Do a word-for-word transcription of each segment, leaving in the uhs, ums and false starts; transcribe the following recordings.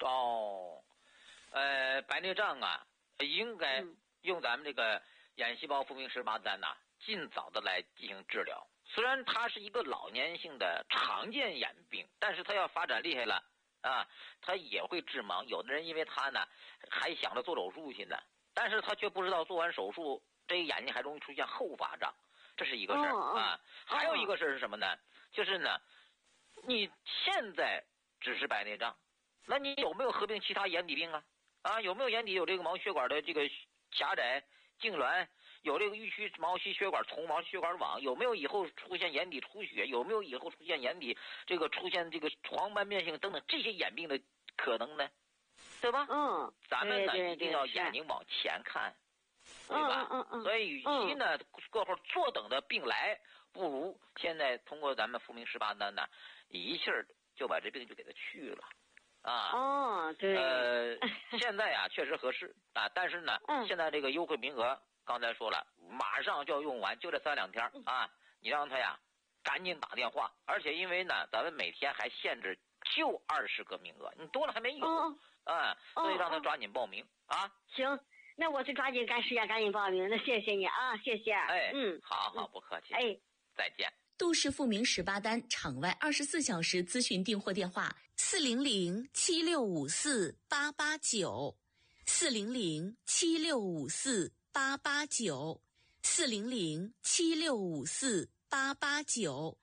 哦，呃，白内障啊，应该用咱们这个眼细胞复明十八单呐、啊，尽早的来进行治疗。虽然它是一个老年性的常见眼病，但是它要发展厉害了啊，它也会致盲。有的人因为他呢还想着做手术去呢，但是他却不知道做完手术这个眼睛还容易出现后发障，这是一个事儿啊。还有一个事儿是什么呢？就是呢，你现在只是白内障，那你有没有合并其他眼底病啊？啊，有没有眼底有这个毛血管的这个狭窄、痉挛？有这个预区毛细血管丛、毛细血管网，有没有以后出现眼底出血？有没有以后出现眼底这个出现这个黄斑变性等等这些眼病的可能呢？对吧？ 嗯， 咱们呢对对对一定要眼睛往前看，对吧？ 嗯嗯嗯。 所以与其呢过后坐等的病来，不如现在通过咱们复明十八单呢，一气儿就把这病就给它去了。啊哦，对。 呃，现在啊确实合适啊，但是呢， 嗯、 现在这个优惠名额。刚才说了，马上就要用完，就这三两天啊！你让他呀，赶紧打电话。而且因为呢，咱们每天还限制就二十个名额，你多了还没有， 哦、 啊，所以让他抓紧报名、哦、啊。 行，那我是抓紧赶时间赶紧报名。那谢谢你啊，谢谢。 哎， 嗯， 好好，不客气。 哎， 再见。 杜氏复明十八单场外二十四小时咨询订货电话：四零零七六五四八八九，四零零七六五四。八八九四零零七六五四八八九。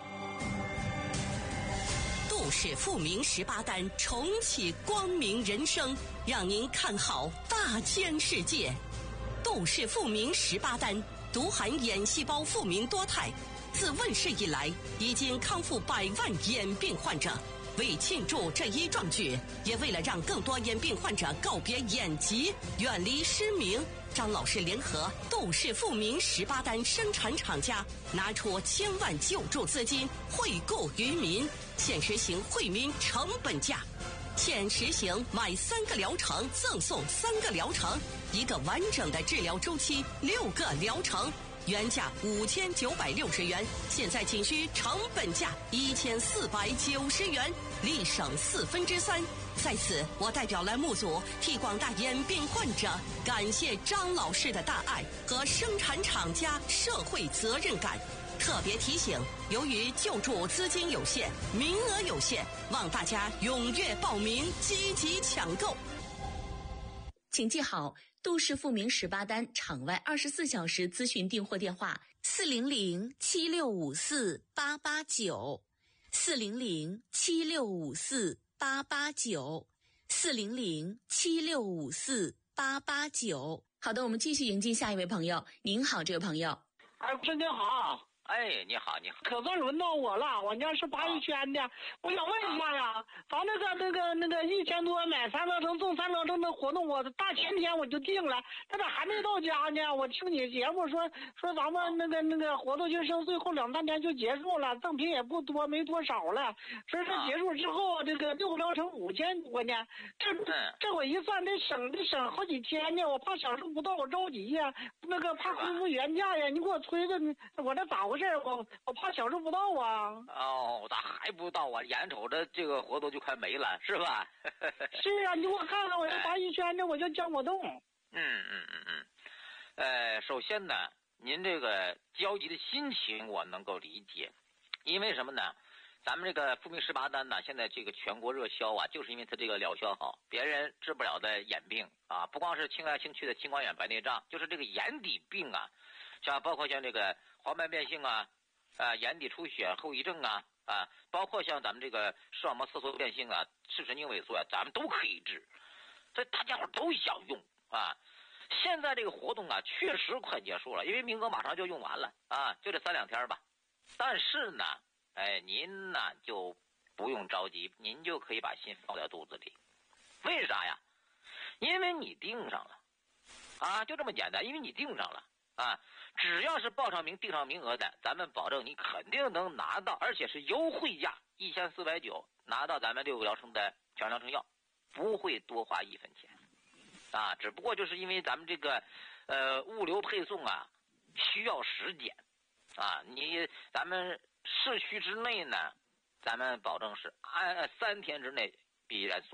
杜氏复明十八单重启光明人生，让您看好大千世界。杜氏复明十八单独含眼细胞复明多肽，自问世以来已经康复百万眼病患者。为庆祝这一壮举，也为了让更多眼病患者告别眼疾，远离失明，张老师联合杜氏复明十八单生产厂家，拿出千万救助资金惠顾于民，现实行惠民成本价，现实行买三个疗程赠送三个疗程，一个完整的治疗周期六个疗程。原价五千九百六十元，现在仅需成本价一千四百九十元，立省四分之三。在此，我代表栏目组替广大眼病患者感谢张老师的大爱和生产厂家社会责任感。特别提醒，由于救助资金有限，名额有限，望大家踊跃报名，积极抢购。 请记好，杜氏复明十八单场外二十四小时咨询订货电话：四零零七六五四八八九，四零零七六五四八八九，四零零七六五四八八九。好的，我们继续迎接下一位朋友。您好，这位朋友。 哎，师您好。 哎，你好，你好。 可算轮到我了，我家是八一圈的，我想问一下呀，咱那个那个那个一千多买三疗程送三疗程的活动，我大前天我就定了，但是还没到家呢。我听你节目说说咱们那个那个活动就剩最后两三天就结束了，赠品也不多，没多少了。说是结束之后，这个六个疗程五千多呢，这这我一算得省得省好几天呢，我怕享受不到，我着急呀，那个怕恢复原价呀，你给我催着，我这咋回事？我我怕享受不到啊！ 哦，咋还不到啊？眼瞅着这个活动就快没了，是吧？ 是啊，你给我看看，我要拔一圈的，我就交活动。 嗯嗯嗯嗯。呃，首先呢，您这个焦急的心情我能够理解，因为什么呢？咱们这个复明十八单呢，现在这个全国热销啊，就是因为它这个疗效好，别人治不了的眼病啊，不光是轻来轻去的青光眼、白内障，就是这个眼底病啊，像包括像这个黄斑变性啊。啊、呃，眼底出血后遗症啊啊，包括像咱们这个视网膜色素变性啊、视神经萎缩啊，咱们都可以治，所以大家伙都想用啊。现在这个活动啊，确实快结束了，因为名额马上就用完了啊，就这三两天吧。但是呢，哎，您呢就不用着急，您就可以把心放在肚子里。为啥呀？因为你订上了啊，就这么简单，因为你订上了。啊，只要是报上名、订上名额的，咱们保证你肯定能拿到，而且是优惠价一千四百九，拿到咱们六个疗程的全疗程药，不会多花一分钱。啊，只不过就是因为咱们这个呃物流配送啊需要时间，啊，你咱们市区之内呢，咱们保证是按三天之内必然